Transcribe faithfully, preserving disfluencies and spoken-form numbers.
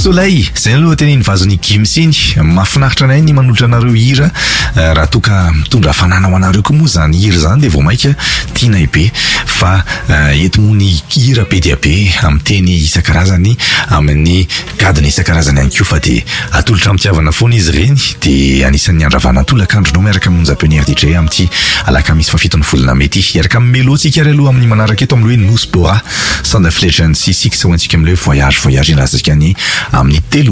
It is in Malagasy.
Soleil, zay aloha teny vazony Gimsiny, mahafinaritra anay ny manolotra anareo hira raha toka mitondra hafanana ho anareo koa moa zany hira zany dia vao maika tianay be fa eto moa ny hira be dia be amin'ny teny isan-karazany amin'ny gadona isan-karazany ihany koa fa dia atolotra amitiavana foana izy ireny dia anisan'ny andravana tolakandronao miaraka amin'ny onjam-peo R D J amin'ity alakamisy fafito ny volana mety hiaraka amin'ny melôtsika ary aloha amin'ny manaraka eto amin'ny hoe Nous Bora Sound of Legends six six ho antsika amin'ilay voyage voyage inrazantsika ny amin'ny telo